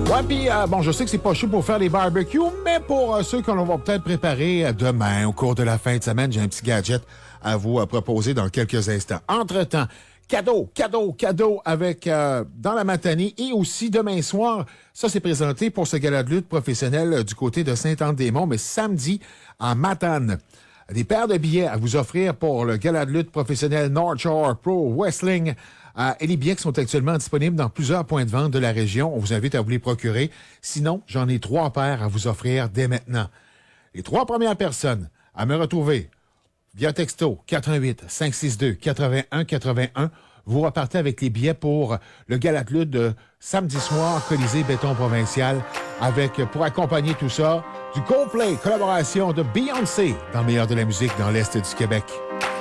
Ouais, puis bon, je sais que c'est pas chaud pour faire les barbecues, mais pour ceux qu'on va peut-être préparer demain, au cours de la fin de semaine, j'ai un petit gadget à vous proposer dans quelques instants. Entre-temps, cadeau avec dans la matinée et aussi demain soir. Ça, c'est présenté pour ce gala de lutte professionnel du côté de Sainte-Anne-des-Monts, mais samedi à Matane. Des paires de billets à vous offrir pour le gala de lutte professionnel North Shore Pro Wrestling. Et les billets qui sont actuellement disponibles dans plusieurs points de vente de la région. On vous invite à vous les procurer. Sinon, j'en ai 3 paires à vous offrir dès maintenant. Les 3 premières personnes à me retrouver via texto 418-562-8181. Vous repartez avec les billets pour le gala de lutte de samedi soir, Colisée Béton Provincial, avec, pour accompagner tout ça, du Coldplay, collaboration de Beyoncé dans le meilleur de la musique dans l'Est du Québec.